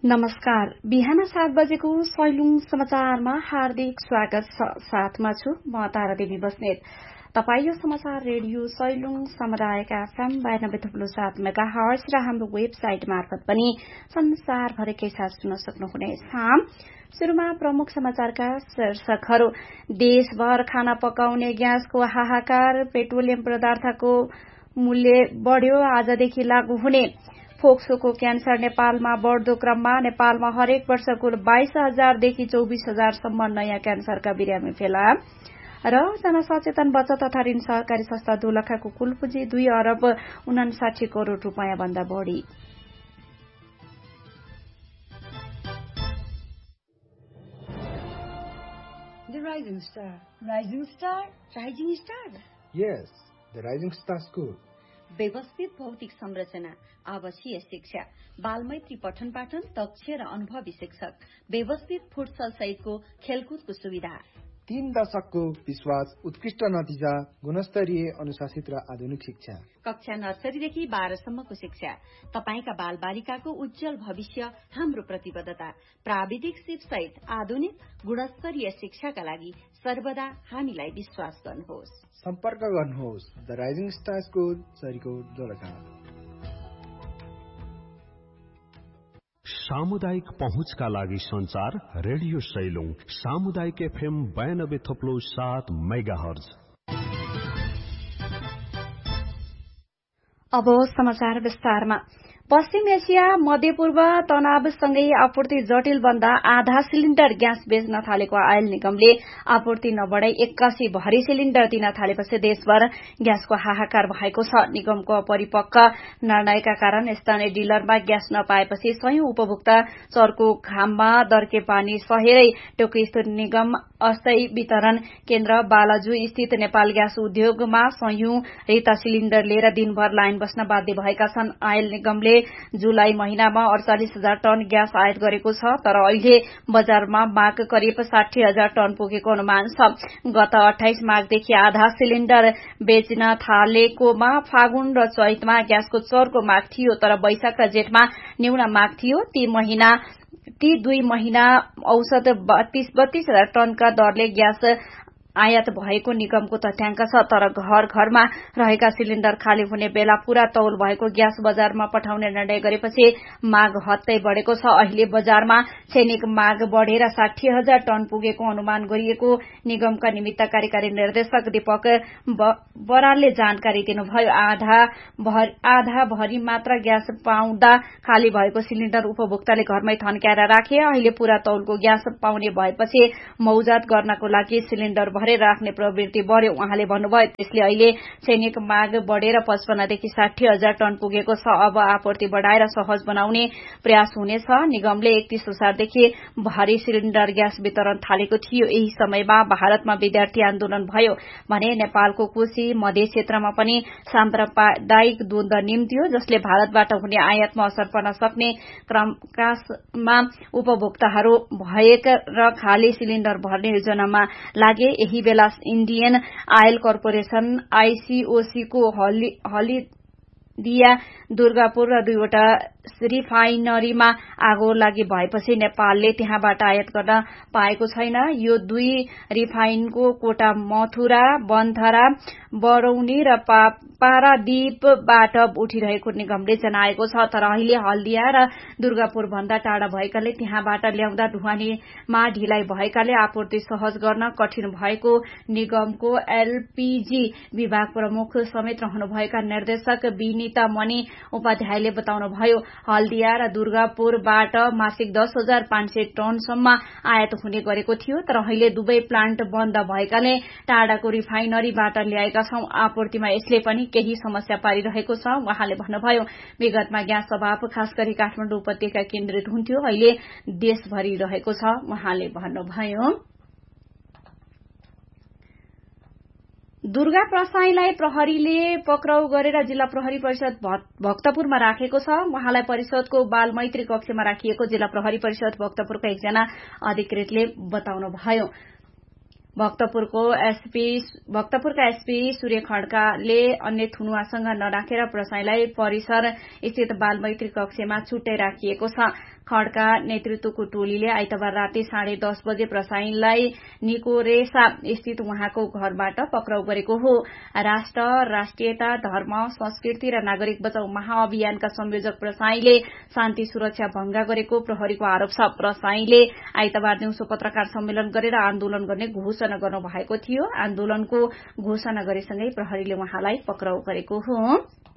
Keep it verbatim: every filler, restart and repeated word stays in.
नमस्कार। बिहान सात बजेको सैलुङ समाचारमा हार्दिक स्वागत छ। साथमा छु म तारादेवी बस्नेत। तपाई यो समाचार रेडियो सैलुङ समुदायका एफएम बयानब्बे थप्लो सात मेगा हर्ज र हाम्रो वेबसाइट मार्फत पनि संसारभरिकै साथ सुन्न सक्नुहुनेछ। शुरूमा प्रमुख समाचारका शीर्षकहरू। देशभर खाना पकाउने ग्यासको हाहाकार, पेट्रोलियम पदार्थको मूल्य बढ्यो, आजदेखि लागू हुने। फोक्सोको क्यान्सर नेपालमा बढ्दो क्रममा, नेपालमा हरेक वर्ष कुल बाइस हजारदेखि चौबिस हजारसम्म नयाँ क्यान्सरका बिरामी फेला। र जनसचेतन बचत तथा ऋण सहकारी संस्था दोलखाको कुल पुँजी दुई अरब उनासाठी करोड़ रूपियाँ भन्दा बढ़ी। The Rising Star. Rising Star? Rising Star? Yes, the Rising Star School. व्यवस्थित भौतिक संरचना, आवासीय शिक्षा, बालमैत्री पठन पाठन, दक्ष र अनुभवी शिक्षक, व्यवस्थित फुटसल सहितको खेलकुदको सुविधा। तीन दशकको विश्वास, उत्कृष्ट नतिजा, गुणस्तरीय अनुशासित र आधुनिक शिक्षा। कक्षा नर्सरीदेखि बाह्रसम्मको शिक्षा। तपाईका बाल बालिकाको उज्जवल भविष्य हाम्रो प्रतिबद्धता। प्राविधिक सिप सहित आधुनिक गुणस्तरीय शिक्षाका लागि सर्वदा हामीलाई विश्वास गर्नुहोस्। सम्पर्क गर्नुहोस् the rising star school, Sarikot, Dolakha. सामुदायिक पहुँचका लागि संचार रेडियो सैलुङ, सामुदायिक एफएम बयानब्बे थप्लो सात मेगा हर्ज। अब समाचार विस्तारमा। पश्चिम एसिया, मध्यपूर्व तनावसँगै आपूर्ति जटिल बन्दा आधा सिलिण्डर ग्यास बेच्न थालेको आयल निगमले आपूर्ति नबढाई एक्कासी भरी सिलिण्डर दिन थालेपछि देशभर ग्यासको हाहाकार भएको छ। निगमको अपरिपक्व निर्णयका कारण स्थानीय डिलरमा ग्यास नपाएपछि सयौं उपभोक्ता चर्को घाममा दर्के पानी सहेरै टोकियो निगम अस्थायी वितरण केन्द्र बालाजु स्थित नेपाल ग्यास उद्योगमा सयौं रेता सिलिण्डर लिएर दिनभर लाइन बस्न बाध्य भएका छन्। आयल निगमले जुलाई महिनामा अड़चालिस हजार टन ग्यास आयात गरेको छ, तर अहिले बजारमा माग करिब साठी हजार टन पुगेको अनुमान छ। गत अठाइस माघदेखि आधा सिलिण्डर बेच्न थालेकोमा फागुन र चैतमा ग्यासको चर्को माग थियो, तर वैशाख र जेठमा न्यून माग थियो। ती महिना ती दुई महिना औसत बत्तीस बत्तीस हजार टनका दरले ग्यास आयात भएको निगमको तथ्याङ्क छ। तर घर घरमा रहेका सिलिण्डर खाली हुने बेला पूरा तौल भएको ग्यास बजारमा पठाउने निर्णय गरेपछि माग हत्तै बढ़ेको छ। अहिले बजारमा छैनिक माग बढ़ेर साठी हजार टन पुगेको अनुमान गरिएको निगमका निमित्त कार्यकारी निर्देशक दीपक बरालले जानकारी दिनुभयो। आधा भर, आधा भरि मात्र ग्यास पाउँदा खाली भएको सिलिण्डर उपभोक्ताले घरमै थन्क्याएर राखे। अहिले पूरा तौलको ग्यास पाउने भएपछि मौजात गर्नको लागि सिलिण्डर भरेर राख्ने प्रवृत्ति बढ़्यो। उहाँले भन्नुभयो, त्यसले अहिले छैनिक माग बढ़ेर पचपन्नदेखि साठी हजार टन पुगेको छ। अब आपूर्ति बढ़ाएर सहज बनाउने प्रयास हुनेछ। निगमले एकतीस असारदेखि भारी सिलिण्डर ग्यास वितरण थालेको थियो। यही समयमा भारतमा विद्यार्थी आन्दोलन भयो भने नेपालको कोशी मध्य क्षेत्रमा पनि साम्प्रदायिक द्वन्द निम्त्यो, जसले भारतबाट हुने आयातमा असर पर्न सक्ने क्रममा उपभोक्ताहरू भएक र खाली सिलिण्डर भर्ने योजनामा लागे। यही बेला इण्डियन आयल कर्पोरेशन आईसीओसी को हल्दिया, दुर्गापुर र दुईवटा रिफाइनरीमा आगो लागि भएपछि नेपालले त्यहाँबाट आयात गर्न पाएको छैन। यो दुई रिफाइनको कोटा मथुरा, बन्थरा, बरौनी र पारादीपबाट उठिरहेको निगमले जनाएको छ। तर अहिले हल्दिया र दुर्गापुर भन्दा टाढा भएकाले त्यहाँबाट ल्याउँदा ढुवानीमा ढिलाइ भएकाले आपूर्ति सहज गर्न कठिन भएको निगमको एलपीजी विभाग प्रमुख समेत रहनुभएका निर्देशक विनिता मणि उपाध्यायले बताउनुभयो। हल्दिया र दुर्गापुरबाट मासिक दस हजार पाँच सय टनसम्म आयात हुने गरेको थियो, तर अहिले दुवै प्लान्ट बन्द भएकाले टाढाको रिफाइनरीबाट ल्याएका छौं। आपूर्तिमा यसले पनि केही समस्या पारिरहेको छ। उहाँले भन्नुभयो, विगतमा ग्यास अभाव खास गरी काठमाडौँ उपत्यका केन्द्रित हुन्थ्यो, अहिले देशभरि रहेको छ। उहाँले भन्नुभयो, दुर्गा प्रसाईलाई प्रहरीले पक्राउ गरेर जिल्ला प्रहरी परिषद भक्तपुरमा राखेको छ। उहाँलाई परिषदको बाल मैत्री कक्षमा राखिएको जिल्ला प्रहरी परिषद भक्तपुरका एकजना अधिकृतले बताउनुभयो। भक्तपुरको एसपी भक्तपुरका एसपी सूर्य खड्काले अन्य थुनुवासँग नराखेर प्रसाईलाई परिसर स्थित बाल मैत्री कक्षमा छुट्टै राखिएको छ। खड्का नेतृत्वको टोलीले आइतबार राति साढे दस बजे प्रसाईलाई निकोरेसा स्थित उहाँको घरबाट पक्राउ गरेको हो। राष्ट्र, राष्ट्रियता, धर्म, संस्कृति र नागरिक बचाउ महाअभियानका संयोजक प्रसाईले शान्ति सुरक्षा भंग गरेको प्रहरीको आरोप छ। प्रसाईले आइतबार दिउँसो पत्रकार सम्मेलन गरेर आन्दोलन गर्ने घोषणा गर्नु भएको थियो। आन्दोलनको घोषणा गरेसँगै प्रहरीले उहाँलाई पक्राउ गरेको हो।